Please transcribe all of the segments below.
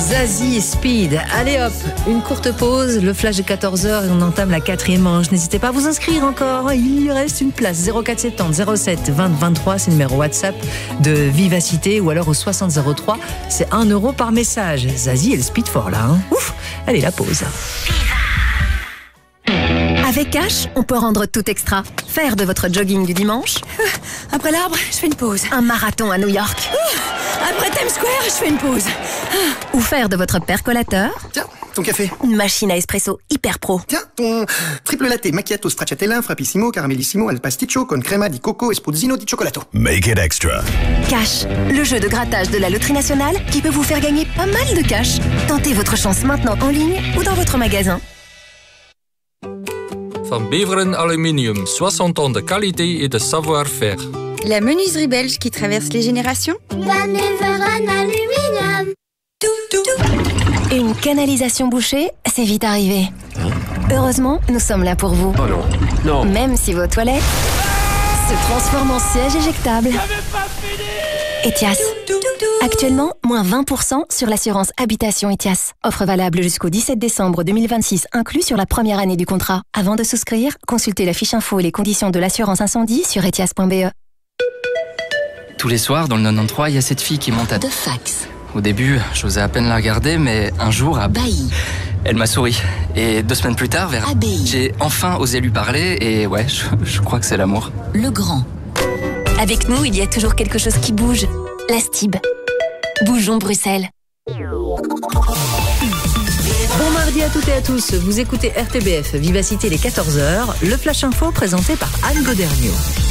Zazie Speed. Allez hop, une courte pause, le flash de 14h et on entame la 4e manche. N'hésitez pas à vous inscrire encore, il reste une place. 0470 07 20 23, c'est le numéro WhatsApp de Vivacité, ou alors au 60 03, c'est 1 € par message. Zazie et le Speed fort là. Ouf, allez, la pause. Avec Cash, on peut rendre tout extra. Faire de votre jogging du dimanche. Après l'arbre, je fais une pause. Un marathon à New York. Après Times Square, je fais une pause. Ou faire de votre percolateur. Tiens, ton café. Une machine à espresso hyper pro. Tiens, ton triple latte, macchiato, stracciatella, frappissimo, caramellissimo, al pasticcio, con crema di coco e spruzzino di cioccolato. Make it extra. Cash, le jeu de grattage de la Loterie Nationale qui peut vous faire gagner pas mal de cash. Tentez votre chance maintenant en ligne ou dans votre magasin. Van Beveren Aluminium, 60 ans de qualité et de savoir-faire. La menuiserie belge qui traverse les générations. Van Beveren Aluminium. Une canalisation bouchée, c'est vite arrivé. Heureusement, nous sommes là pour vous. Oh non, non. Même si vos toilettes se transforment en siège éjectable. Etias. Actuellement, moins 20% sur l'assurance habitation Etias. Offre valable jusqu'au 17 décembre 2026, inclus sur la première année du contrat. Avant de souscrire, consultez la fiche info et les conditions de l'assurance incendie sur etias.be. Tous les soirs, dans le 93, il y a cette fille qui monte à... De fax. Au début, j'osais à peine la regarder, mais un jour, Bailly. elle m'a souri. Et 2 semaines plus tard, vers... Abbaye. J'ai enfin osé lui parler, et ouais, je crois que c'est l'amour. Le Grand. Avec nous, il y a toujours quelque chose qui bouge. La Stib. Bougeons Bruxelles. Bon mardi à toutes et à tous, vous écoutez RTBF Vivacité les 14h, le Flash Info présenté par Anne Godergno.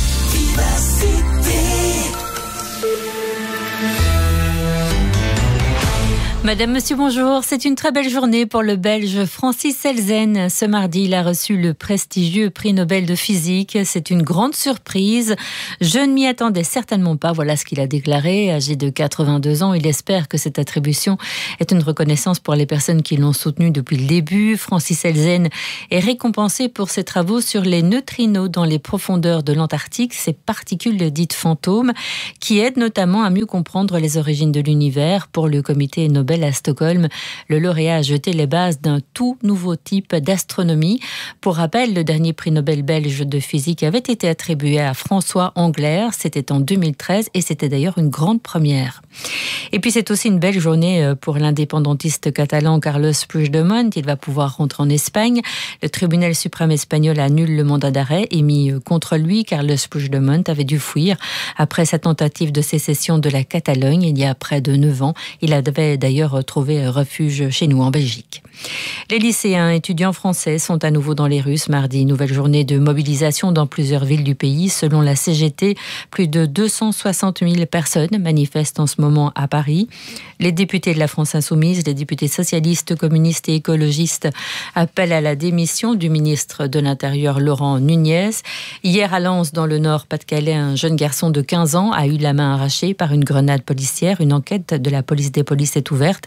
Madame, monsieur, bonjour. C'est une très belle journée pour le Belge Francis Elsen. Ce mardi, il a reçu le prestigieux prix Nobel de physique. C'est une grande surprise. Je ne m'y attendais certainement pas. Voilà ce qu'il a déclaré. Âgé de 82 ans, il espère que cette attribution est une reconnaissance pour les personnes qui l'ont soutenu depuis le début. Francis Elsen est récompensé pour ses travaux sur les neutrinos dans les profondeurs de l'Antarctique, ces particules dites fantômes, qui aident notamment à mieux comprendre les origines de l'univers. Pour le comité Nobel à Stockholm, le lauréat a jeté les bases d'un tout nouveau type d'astronomie. Pour rappel, le dernier prix Nobel belge de physique avait été attribué à François Englert, c'était en 2013 et c'était d'ailleurs une grande première. Et puis c'est aussi une belle journée pour l'indépendantiste catalan Carlos Puigdemont. Il va pouvoir rentrer en Espagne. Le tribunal suprême espagnol annule le mandat d'arrêt émis contre lui. Carlos Puigdemont avait dû fuir après sa tentative de sécession de la Catalogne il y a près de 9 ans. Il avait d'ailleurs trouvé refuge chez nous en Belgique. Les lycéens étudiants français sont à nouveau dans les rues ce mardi. Nouvelle journée de mobilisation dans plusieurs villes du pays. Selon la CGT, plus de 260 000 personnes manifestent en ce moment à Paris. Les députés de la France Insoumise, les députés socialistes, communistes et écologistes appellent à la démission du ministre de l'Intérieur Laurent Nunez. Hier à Lens, dans le Nord-Pas-de-Calais, un jeune garçon de 15 ans a eu la main arrachée par une grenade policière. Une enquête de la police des polices est ouverte.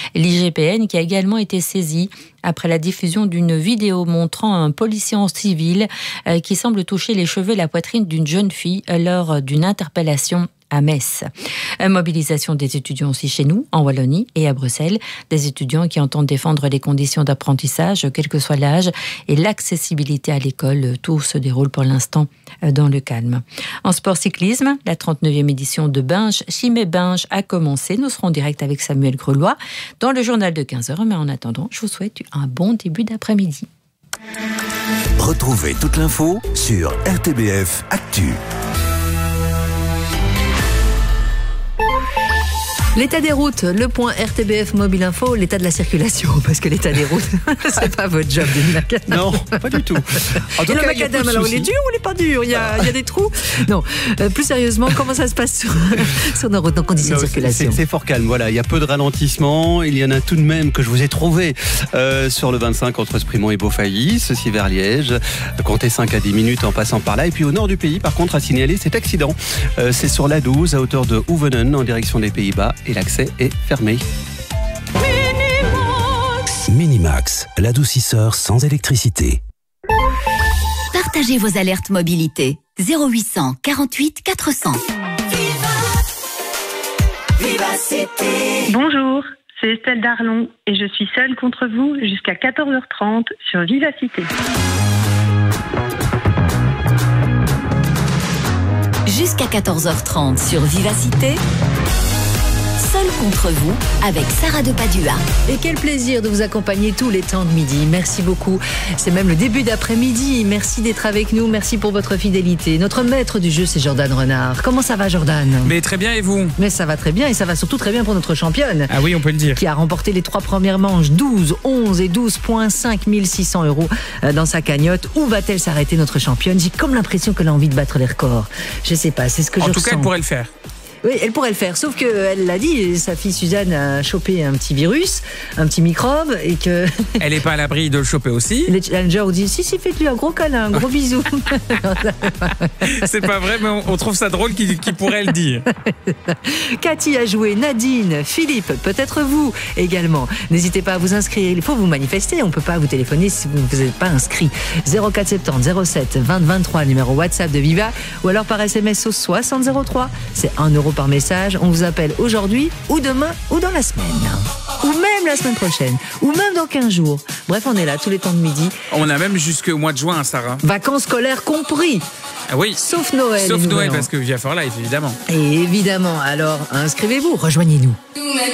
L'IGPN qui a également été saisie après la diffusion d'une vidéo montrant un policier en civil qui semble toucher les cheveux et la poitrine d'une jeune fille lors d'une interpellation à Metz. Mobilisation des étudiants aussi chez nous, en Wallonie et à Bruxelles. Des étudiants qui entendent défendre les conditions d'apprentissage, quel que soit l'âge, et l'accessibilité à l'école. Tout se déroule pour l'instant dans le calme. En sport cyclisme, la 39e édition de Binge, Chimay-Binge a commencé. Nous serons en direct avec Samuel Grelois dans le journal de 15h. Mais en attendant, je vous souhaite un bon début d'après-midi. Retrouvez toute l'info sur RTBF Actu. L'état des routes, le point RTBF Mobile Info, l'état de la circulation, parce que l'état des routes, c'est pas votre job de macadam. Non, pas du tout. En tout et cas, le macadam, alors il est dur ou il est pas dur? Il y a des trous? Non, plus sérieusement, comment ça se passe sur nos routes, nos conditions de circulation? C'est fort calme, voilà, il y a peu de ralentissement. Il y en a tout de même que je vous ai trouvé sur le 25 entre Sprimont et Beaufailly, ceci vers Liège. Comptez 5 à 10 minutes en passant par là. Et puis au nord du pays, par contre, à signaler cet accident. C'est sur l'A12 à hauteur de Oevenen en direction des Pays-Bas. Et l'accès est fermé. Minimax, l'adoucisseur sans électricité. Partagez vos alertes mobilité. 0800 48 400. Vivacité. Bonjour, c'est Estelle Darlon et je suis seule contre vous jusqu'à 14h30 sur Vivacité. Jusqu'à 14h30 sur Vivacité. Seul contre vous, avec Sarah de Padua. Et quel plaisir de vous accompagner tous les temps de midi. Merci beaucoup. C'est même le début d'après-midi. Merci d'être avec nous. Merci pour votre fidélité. Notre maître du jeu, c'est Jordan Renard. Comment ça va, Jordan ? Mais très bien, et vous ? Mais ça va très bien, et ça va surtout très bien pour notre championne. Ah oui, on peut le dire. Qui a remporté les 3 premières manches, 12, 11 et 12,5 600 € dans sa cagnotte. Où va-t-elle s'arrêter, notre championne ? J'ai comme l'impression qu'elle a envie de battre les records. Je sais pas, c'est ce que je ressens. En tout cas, elle pourrait le faire. Oui, elle pourrait le faire, sauf qu'elle l'a dit, sa fille Suzanne a chopé un petit virus, un petit microbe, et que... Elle n'est pas à l'abri de le choper aussi. Les challengers ont dit, si, faites-lui un gros câlin, un gros bisou. C'est pas vrai, mais on trouve ça drôle qu'il pourrait le dire. Cathy a joué, Nadine, Philippe, peut-être vous également. N'hésitez pas à vous inscrire, il faut vous manifester, on ne peut pas vous téléphoner si vous n'êtes pas inscrit. 0470 07 20 23, numéro WhatsApp de Viva, ou alors par SMS au 6003, c'est 1 € par message. On vous appelle aujourd'hui ou demain ou dans la semaine. Ou même la semaine prochaine. Ou même dans 15 jours. Bref, on est là tous les temps de midi. On a même jusqu'au mois de juin, Sarah. Vacances scolaires compris. Ah oui. Sauf Noël. Sauf Noël, parce que Via for Life, évidemment. Et évidemment. Alors, inscrivez-vous, rejoignez-nous.